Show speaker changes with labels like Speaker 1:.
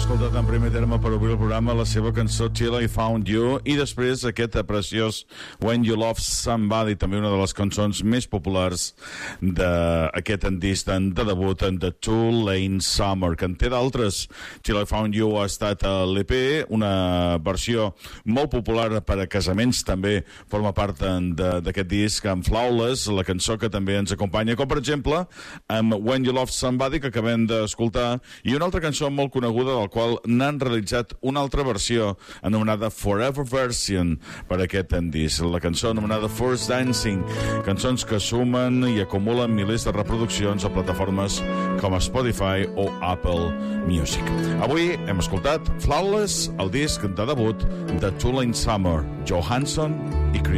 Speaker 1: escoltat en primer terme per obrir el programa la seva cançó Till I Found You i després aquest preciós When You Love Somebody, també una de les cançons més populars d'aquest disc de debut de Too Late Summer, que en té d'altres. Till I Found You ha estat a l'EP, una versió molt popular per a casaments, també forma part d'aquest disc amb Flawless, la cançó que també ens acompanya, com per exemple amb When You Love Somebody, que acabem d'escoltar, i una altra cançó molt coneguda del qual n'han realitzat una altra versió anomenada Forever Version per aquest disc, la cançó anomenada First Dancing, cançons que sumen i acumulen milers de reproduccions a plataformes com Spotify o Apple Music. Avui hem escoltat Flawless, el disc de debut de Too Late Summer, Johansson i Chris